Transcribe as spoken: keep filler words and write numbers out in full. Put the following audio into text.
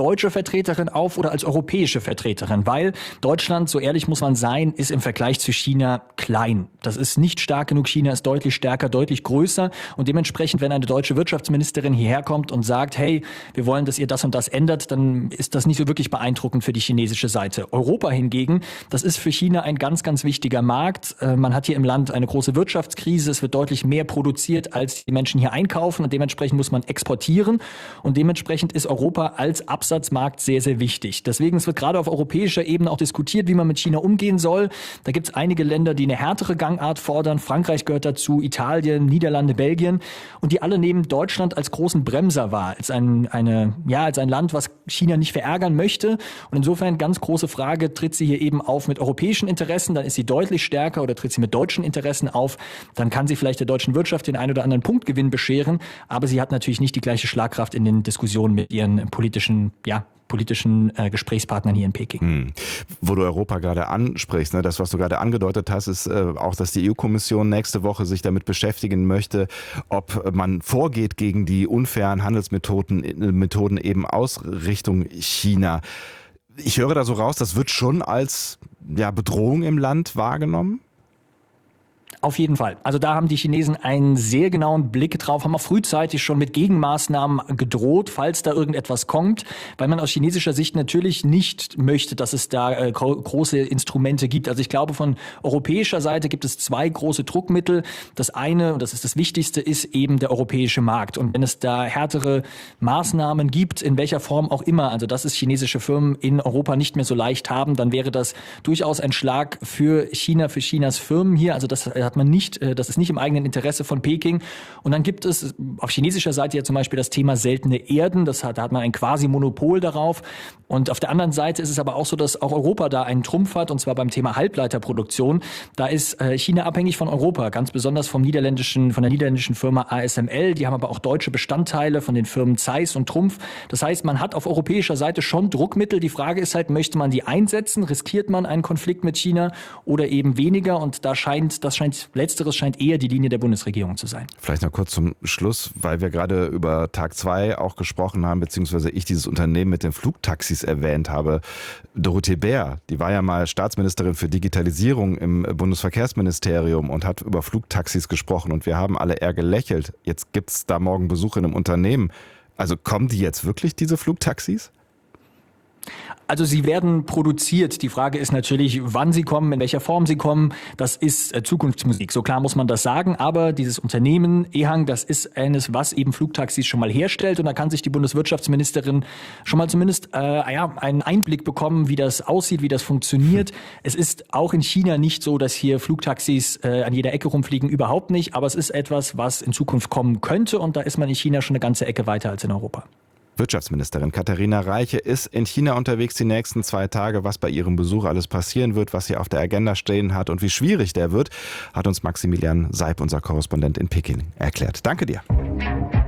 deutsche Vertreterin auf oder als europäische Vertreterin? Weil Deutschland, so ehrlich muss man sein, ist im Vergleich zu China klein. Das ist nicht stark genug. China ist deutlich stärker, deutlich größer. Und dementsprechend, wenn eine deutsche Wirtschaftsministerin hierher kommt und sagt, hey, wir wollen, dass ihr das und das ändert, dann ist das nicht so wirklich beeindruckend für die chinesische Seite. Europa hingegen, das ist für China ein ganz, ganz wichtiger Markt. Man hat hier im Land eine große Wirtschaftskrise. Es wird deutlich mehr produziert, als die Menschen hier einkaufen. Und dementsprechend muss man exportieren. Und dementsprechend ist Europa als Absatzmarkt sehr, sehr wichtig. Deswegen es wird gerade auf europäischer Ebene auch diskutiert, wie man mit China umgehen soll. Da gibt es einige Länder, die eine härtere Gangart fordern. Frankreich gehört dazu, Italien, Niederlande, Belgien. Und die alle nehmen Deutschland als großen Bremser wahr, als ein, eine, ja, als ein Land, was China nicht verärgern möchte. Und insofern ganz große Frage, tritt sie hier eben auf mit europäischen Interessen, dann ist sie deutlich stärker, oder tritt sie mit deutschen Interessen auf, dann kann sie vielleicht der deutschen Wirtschaft den einen oder anderen Punktgewinn bescheren. Aber sie hat natürlich nicht die gleiche Schlagkraft in den Diskussionen mit ihren politischen, ja, politischen äh, Gesprächspartnern hier in Peking. Hm. Wo du Europa gerade ansprichst, ne, das, was du gerade angedeutet hast, ist äh, auch, dass die E U-Kommission nächste Woche sich damit beschäftigen möchte, ob man vorgeht gegen die unfairen Handelsmethoden äh, Methoden eben aus Richtung China. Ich höre da so raus, das wird schon als ja, Bedrohung im Land wahrgenommen? Auf jeden Fall. Also da haben die Chinesen einen sehr genauen Blick drauf, haben auch frühzeitig schon mit Gegenmaßnahmen gedroht, falls da irgendetwas kommt, weil man aus chinesischer Sicht natürlich nicht möchte, dass es da äh, große Instrumente gibt. Also ich glaube, von europäischer Seite gibt es zwei große Druckmittel. Das eine, und das ist das Wichtigste, ist eben der europäische Markt. Und wenn es da härtere Maßnahmen gibt, in welcher Form auch immer, also dass es chinesische Firmen in Europa nicht mehr so leicht haben, dann wäre das durchaus ein Schlag für China, für Chinas Firmen hier. Also das hat man nicht, das ist nicht im eigenen Interesse von Peking. Und dann gibt es auf chinesischer Seite ja zum Beispiel das Thema seltene Erden. Das hat, da hat man ein Quasi-Monopol darauf. Und auf der anderen Seite ist es aber auch so, dass auch Europa da einen Trumpf hat, und zwar beim Thema Halbleiterproduktion. Da ist China abhängig von Europa, ganz besonders vom niederländischen, von der niederländischen Firma A S M L. Die haben aber auch deutsche Bestandteile von den Firmen Zeiss und Trumpf. Das heißt, man hat auf europäischer Seite schon Druckmittel. Die Frage ist halt, möchte man die einsetzen? Riskiert man einen Konflikt mit China oder eben weniger? Und da scheint, das scheint Letzteres scheint eher die Linie der Bundesregierung zu sein. Vielleicht noch kurz zum Schluss, weil wir gerade über Tag zwei auch gesprochen haben, beziehungsweise ich dieses Unternehmen mit den Flugtaxis erwähnt habe. Dorothee Bär, die war ja mal Staatsministerin für Digitalisierung im Bundesverkehrsministerium und hat über Flugtaxis gesprochen, und wir haben alle eher gelächelt. Jetzt gibt es da morgen Besuch in einem Unternehmen. Also kommen die jetzt wirklich, diese Flugtaxis? Also sie werden produziert. Die Frage ist natürlich, wann sie kommen, in welcher Form sie kommen. Das ist äh, Zukunftsmusik. So klar muss man das sagen. Aber dieses Unternehmen Ehang, das ist eines, was eben Flugtaxis schon mal herstellt. Und da kann sich die Bundeswirtschaftsministerin schon mal zumindest äh, ja, einen Einblick bekommen, wie das aussieht, wie das funktioniert. Es ist auch in China nicht so, dass hier Flugtaxis äh, an jeder Ecke rumfliegen. Überhaupt nicht. Aber es ist etwas, was in Zukunft kommen könnte. Und da ist man in China schon eine ganze Ecke weiter als in Europa. Wirtschaftsministerin Katharina Reiche ist in China unterwegs die nächsten zwei Tage. Was bei ihrem Besuch alles passieren wird, was sie auf der Agenda stehen hat und wie schwierig der wird, hat uns Maximilian Seib, unser Korrespondent in Peking, erklärt. Danke dir.